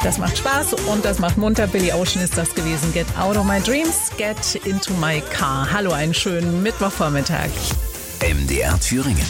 Das macht Spaß und das macht munter. Billy Ocean ist das gewesen. Get out of my dreams, get into my car. Hallo, einen schönen Mittwochvormittag. MDR Thüringen.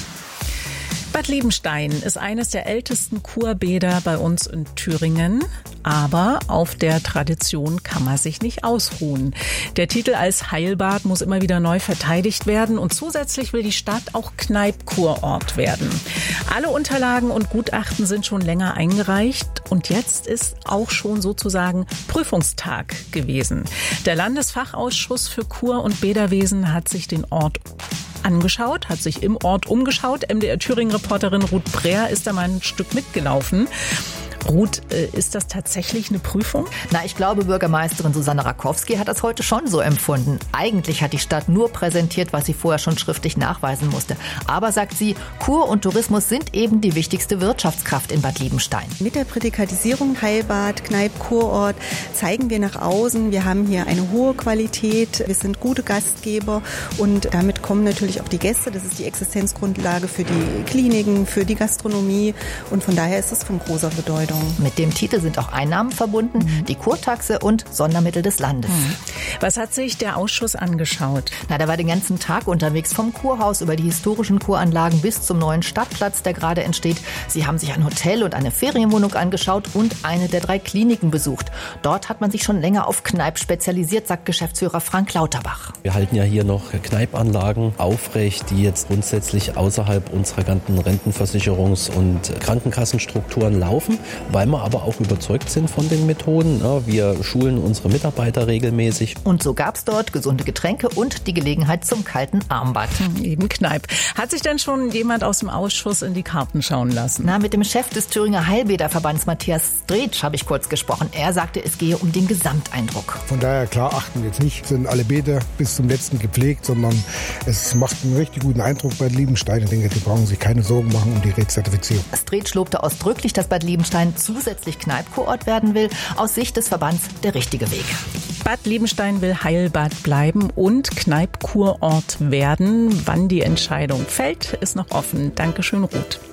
Bad Liebenstein ist eines der ältesten Kurbäder bei uns in Thüringen. Aber auf der Tradition kann man sich nicht ausruhen. Der Titel als Heilbad muss immer wieder neu verteidigt werden und zusätzlich will die Stadt auch Kneipp-Kurort werden. Alle Unterlagen und Gutachten sind schon länger eingereicht und jetzt ist auch schon sozusagen Prüfungstag gewesen. Der Landesfachausschuss für Kur- und Bäderwesen hat sich den Ort angeschaut, hat sich im Ort umgeschaut. MDR Thüringen-Reporterin Ruth Brehr ist da mal ein Stück mitgelaufen. Ruth, ist das tatsächlich eine Prüfung? Na, ich glaube, Bürgermeisterin Susanne Rakowski hat das heute schon so empfunden. Eigentlich hat die Stadt nur präsentiert, was sie vorher schon schriftlich nachweisen musste. Aber, sagt sie, Kur und Tourismus sind eben die wichtigste Wirtschaftskraft in Bad Liebenstein. Mit der Prädikatisierung Heilbad, Kneipp, Kurort zeigen wir nach außen, wir haben hier eine hohe Qualität, wir sind gute Gastgeber und damit kommen natürlich auch die Gäste. Das ist die Existenzgrundlage für die Kliniken, für die Gastronomie und von daher ist es von großer Bedeutung. Mit dem Titel sind auch Einnahmen verbunden, die Kurtaxe und Sondermittel des Landes. Was hat sich der Ausschuss angeschaut? Na, der war den ganzen Tag unterwegs, vom Kurhaus über die historischen Kuranlagen bis zum neuen Stadtplatz, der gerade entsteht. Sie haben sich ein Hotel und eine Ferienwohnung angeschaut und eine der 3 Kliniken besucht. Dort hat man sich schon länger auf Kneipp spezialisiert, sagt Geschäftsführer Frank Lauterbach. Wir halten ja hier noch Kneippanlagen aufrecht, die jetzt grundsätzlich außerhalb unserer ganzen Rentenversicherungs- und Krankenkassenstrukturen laufen, weil wir aber auch überzeugt sind von den Methoden. Wir schulen unsere Mitarbeiter regelmäßig. Und so gab es dort gesunde Getränke und die Gelegenheit zum kalten Armbad. Eben Kneipp. Hat sich denn schon jemand aus dem Ausschuss in die Karten schauen lassen? Na, mit dem Chef des Thüringer Heilbäderverbands Matthias Stretsch habe ich kurz gesprochen. Er sagte, es gehe um den Gesamteindruck. Von daher, klar, achten wir jetzt nicht, sind alle Bäder bis zum letzten gepflegt, sondern es macht einen richtig guten Eindruck bei Liebenstein. Ich denke, die brauchen sich keine Sorgen machen um die Rezertifizierung. Stretsch lobte ausdrücklich, dass Bad Liebenstein zusätzlich Kneipp-Kurort werden will. Aus Sicht des Verbands der richtige Weg. Bad Liebenstein will Heilbad bleiben und Kneipp-Kurort werden. Wann die Entscheidung fällt, ist noch offen. Dankeschön, Ruth.